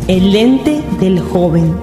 El lente del joven.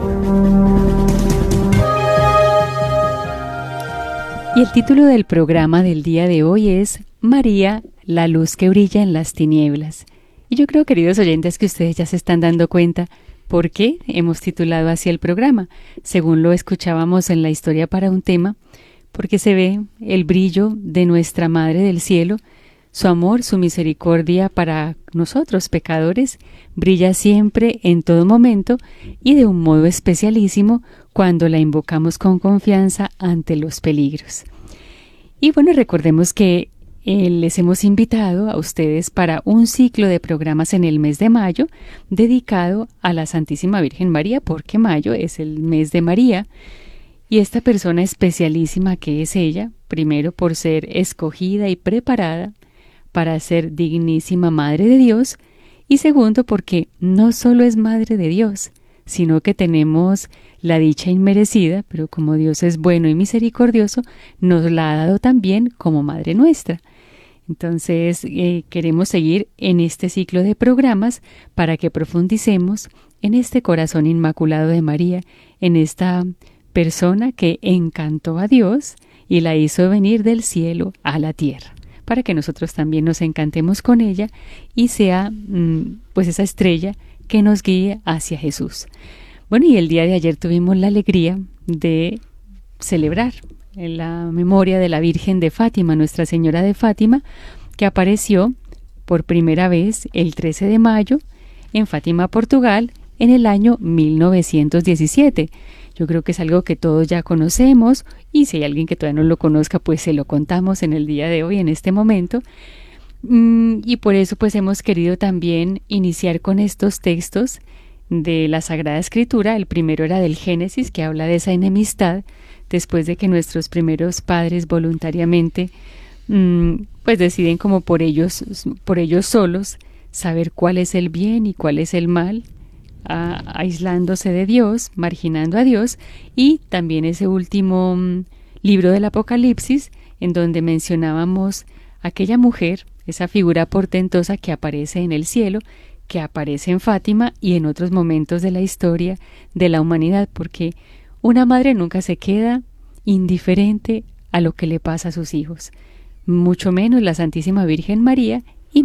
Y el título del programa del día de hoy es María, la luz que brilla en las tinieblas. Y yo creo, queridos oyentes, que ustedes ya se están dando cuenta por qué hemos titulado así el programa. Según lo escuchábamos en la historia para un tema, porque se ve el brillo de nuestra Madre del Cielo, su amor, su misericordia para nosotros pecadores, brilla siempre, en todo momento y de un modo especialísimo cuando la invocamos con confianza ante los peligros. Y bueno, recordemos que les hemos invitado a ustedes para un ciclo de programas en el mes de mayo dedicado a la Santísima Virgen María, porque mayo es el mes de María. Y esta persona especialísima que es ella, primero por ser escogida y preparada para ser dignísima Madre de Dios, y segundo porque no solo es Madre de Dios, sino que tenemos la dicha inmerecida, pero como Dios es bueno y misericordioso, nos la ha dado también como Madre nuestra. Entonces, queremos seguir en este ciclo de programas para que profundicemos en este corazón inmaculado de María, en esta persona que encantó a Dios y la hizo venir del cielo a la tierra, para que nosotros también nos encantemos con ella y sea pues esa estrella que nos guíe hacia Jesús. Bueno, y el día de ayer tuvimos la alegría de celebrar en la memoria de la Virgen de Fátima, Nuestra Señora de Fátima, que apareció por primera vez el 13 de mayo en Fátima, Portugal, en el año 1917. Yo creo que es algo que todos ya conocemos, y si hay alguien que todavía no lo conozca, pues se lo contamos en el día de hoy, en este momento. Y por eso pues hemos querido también iniciar con estos textos de la Sagrada Escritura. El primero era del Génesis, que habla de esa enemistad, después de que nuestros primeros padres voluntariamente pues deciden como por ellos solos saber cuál es el bien y cuál es el mal, aislándose de Dios, marginando a Dios. Y también ese último libro del Apocalipsis, en donde mencionábamos aquella mujer, esa figura portentosa que aparece en el cielo, que aparece en Fátima y en otros momentos de la historia de la humanidad, porque una madre nunca se queda indiferente a lo que le pasa a sus hijos, mucho menos la Santísima Virgen María,